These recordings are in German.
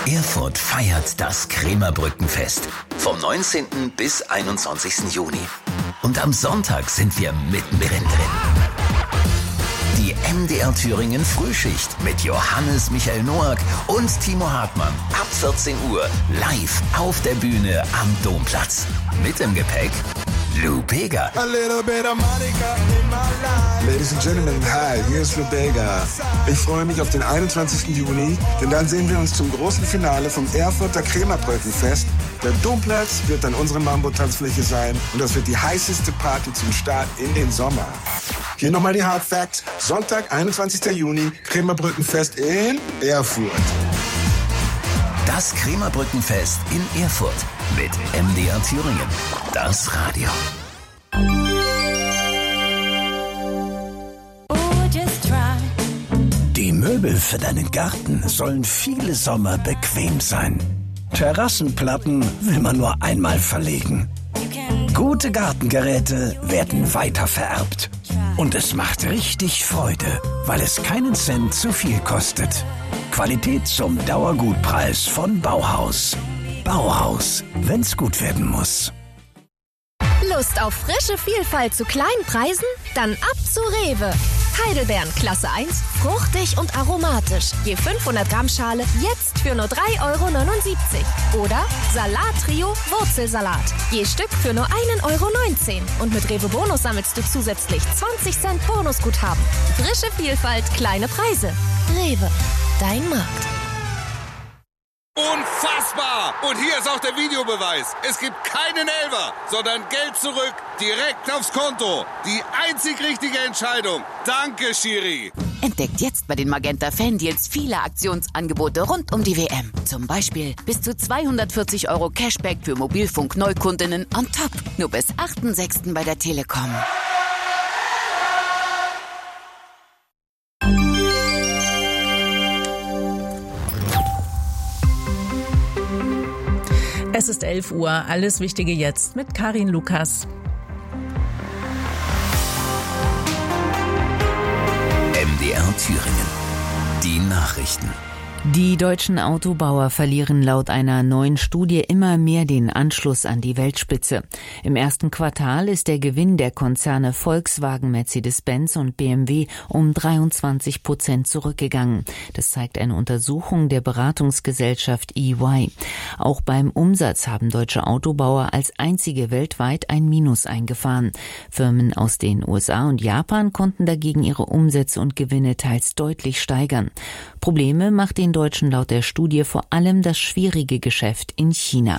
Erfurt feiert das Krämerbrückenfest vom 19. bis 21. Juni. Und am Sonntag sind wir mittendrin drin. Die MDR Thüringen Frühschicht mit Johannes Michael Noack und Timo Hartmann ab 14 Uhr live auf der Bühne am Domplatz. Mit im Gepäck Lou Bega. Ladies and Gentlemen, hi, hier ist Lou Bega. Ich freue mich auf den 21. Juni, denn dann sehen wir uns zum großen Finale vom Erfurter Krämerbrückenfest. Der Domplatz wird dann unsere Mambo-Tanzfläche sein und das wird die heißeste Party zum Start in den Sommer. Hier nochmal die Hard Facts. Sonntag, 21. Juni, Krämerbrückenfest in Erfurt. Das Krämerbrückenfest in Erfurt mit MDR Thüringen. Das Radio. Die Möbel für deinen Garten sollen viele Sommer bequem sein. Terrassenplatten will man nur einmal verlegen. Gute Gartengeräte werden weitervererbt. Und es macht richtig Freude, weil es keinen Cent zu viel kostet. Qualität zum Dauergutpreis von Bauhaus. Bauhaus, wenn's gut werden muss. Lust auf frische Vielfalt zu kleinen Preisen? Dann ab zu Rewe. Heidelbeeren Klasse 1, fruchtig und aromatisch. Je 500 Gramm Schale jetzt für nur 3,79 €. Oder Salat-Trio Wurzelsalat. Je Stück für nur 1,19 €. Und mit Rewe Bonus sammelst du zusätzlich 20 Cent Bonusguthaben. Frische Vielfalt, kleine Preise. Rewe, dein Markt. Unfassbar! Und hier ist auch der Videobeweis. Es gibt keinen Elfer, sondern Geld zurück, direkt aufs Konto. Die einzig richtige Entscheidung. Danke, Schiri. Entdeckt jetzt bei den Magenta Fan-Deals viele Aktionsangebote rund um die WM. Zum Beispiel bis zu 240 € Cashback für Mobilfunk-Neukundinnen on top. Nur bis 8.6. bei der Telekom. Es ist 11 Uhr, alles Wichtige jetzt mit Karin Lukas. MDR Thüringen. Die Nachrichten. Die deutschen Autobauer verlieren laut einer neuen Studie immer mehr den Anschluss an die Weltspitze. Im ersten Quartal ist der Gewinn der Konzerne Volkswagen, Mercedes-Benz und BMW um 23% zurückgegangen. Das zeigt eine Untersuchung der Beratungsgesellschaft EY. Auch beim Umsatz haben deutsche Autobauer als einzige weltweit ein Minus eingefahren. Firmen aus den USA und Japan konnten dagegen ihre Umsätze und Gewinne teils deutlich steigern. Probleme macht den Deutschen laut der Studie vor allem das schwierige Geschäft in China.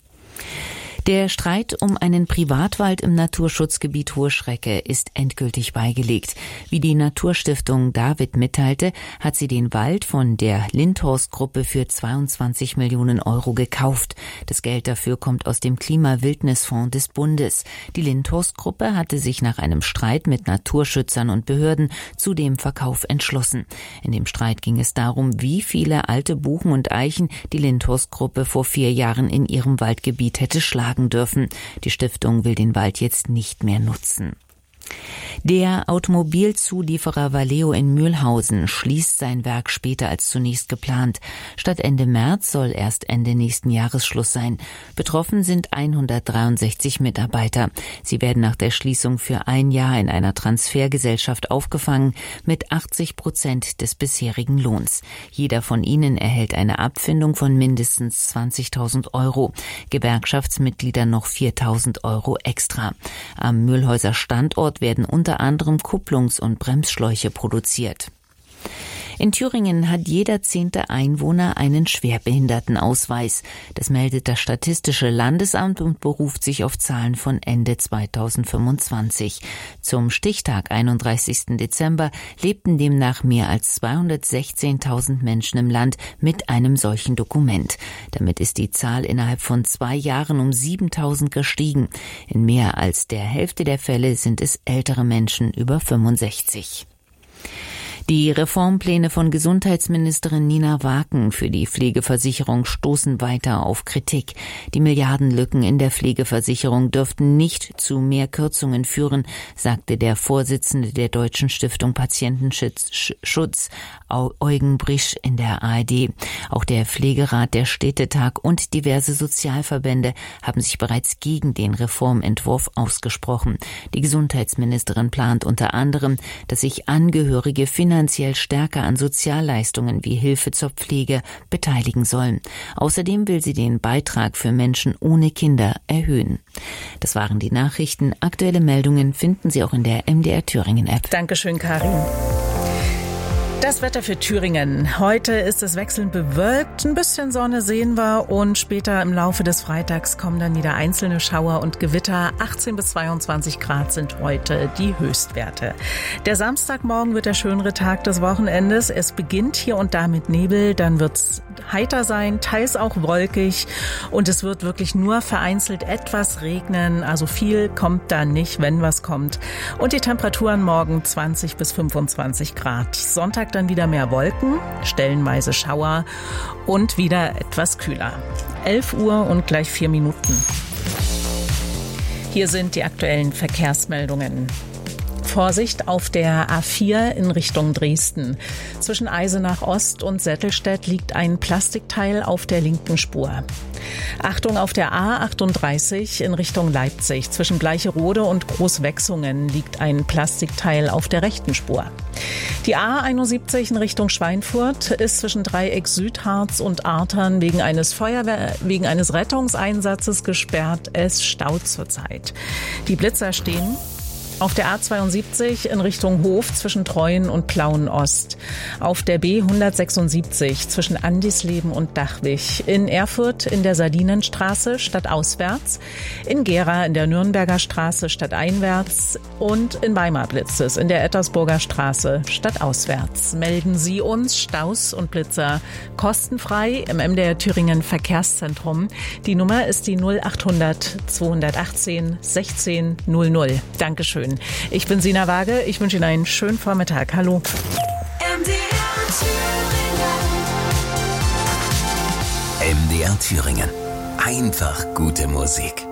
Der Streit um einen Privatwald im Naturschutzgebiet Hohe Schrecke ist endgültig beigelegt. Wie die Naturstiftung David mitteilte, hat sie den Wald von der Lindhorst-Gruppe für 22 Millionen € gekauft. Das Geld dafür kommt aus dem Klima-Wildnisfonds des Bundes. Die Lindhorst-Gruppe hatte sich nach einem Streit mit Naturschützern und Behörden zu dem Verkauf entschlossen. In dem Streit ging es darum, wie viele alte Buchen und Eichen die Lindhorst-Gruppe vor 4 Jahren in ihrem Waldgebiet hätte schlagen dürfen. Die Stiftung will den Wald jetzt nicht mehr nutzen. Der Automobilzulieferer Valeo in Mülhausen schließt sein Werk später als zunächst geplant. Statt Ende März soll erst Ende nächsten Jahres Schluss sein. Betroffen sind 163 Mitarbeiter. Sie werden nach der Schließung für 1 Jahr in einer Transfergesellschaft aufgefangen mit 80% des bisherigen Lohns. Jeder von ihnen erhält eine Abfindung von mindestens 20.000 €. Gewerkschaftsmitgliedern noch 4.000 € extra. Am Mülhäuser Standort werden unter anderem Kupplungs- und Bremsschläuche produziert. In Thüringen hat jeder 10. Einwohner einen Schwerbehindertenausweis. Das meldet das Statistische Landesamt und beruft sich auf Zahlen von Ende 2025. Zum Stichtag 31. Dezember lebten demnach mehr als 216.000 Menschen im Land mit einem solchen Dokument. Damit ist die Zahl innerhalb von 2 Jahren um 7.000 gestiegen. In mehr als der Hälfte der Fälle sind es ältere Menschen über 65. Die Reformpläne von Gesundheitsministerin Nina Waken für die Pflegeversicherung stoßen weiter auf Kritik. Die Milliardenlücken in der Pflegeversicherung dürften nicht zu mehr Kürzungen führen, sagte der Vorsitzende der Deutschen Stiftung Patientenschutz, Eugen Brisch, in der ARD. Auch der Pflegerat, der Städtetag und diverse Sozialverbände haben sich bereits gegen den Reformentwurf ausgesprochen. Die Gesundheitsministerin plant unter anderem, dass sich Angehörige finanziell stärker an Sozialleistungen wie Hilfe zur Pflege beteiligen sollen. Außerdem will sie den Beitrag für Menschen ohne Kinder erhöhen. Das waren die Nachrichten. Aktuelle Meldungen finden Sie auch in der MDR Thüringen App. Dankeschön, Karin. Das Wetter für Thüringen. Heute ist es wechselnd bewölkt, ein bisschen Sonne sehen wir und später im Laufe des Freitags kommen dann wieder einzelne Schauer und Gewitter. 18 bis 22 Grad sind heute die Höchstwerte. Der Samstagmorgen wird der schönere Tag des Wochenendes. Es beginnt hier und da mit Nebel, dann wird's heiter sein, teils auch wolkig und es wird wirklich nur vereinzelt etwas regnen. Also viel kommt da nicht, wenn was kommt. Und die Temperaturen morgen 20 bis 25 Grad. Sonntag dann wieder mehr Wolken, stellenweise Schauer und wieder etwas kühler. 11 Uhr und gleich 4 Minuten. Hier sind die aktuellen Verkehrsmeldungen. Vorsicht auf der A4 in Richtung Dresden. Zwischen Eisenach Ost und Settelstedt liegt ein Plastikteil auf der linken Spur. Achtung auf der A38 in Richtung Leipzig. Zwischen Bleicherode und Großwechsungen liegt ein Plastikteil auf der rechten Spur. Die A71 in Richtung Schweinfurt ist zwischen Dreieck Südharz und Artern wegen eines Rettungseinsatzes gesperrt. Es staut zurzeit. Die Blitzer stehen auf der A72 in Richtung Hof zwischen Treuen und Plauen Ost. Auf der B176 zwischen Andisleben und Dachwig. In Erfurt in der Sardinenstraße stadtauswärts. In Gera in der Nürnberger Straße stadteinwärts. Und in Weimar blitzt es in der Ettersburger Straße stadtauswärts. Melden Sie uns Staus und Blitzer kostenfrei im MDR Thüringen Verkehrszentrum. Die Nummer ist die 0800 218 16 00. Dankeschön. Ich bin Sina Waage. Ich wünsche Ihnen einen schönen Vormittag. Hallo. MDR Thüringen. Einfach gute Musik.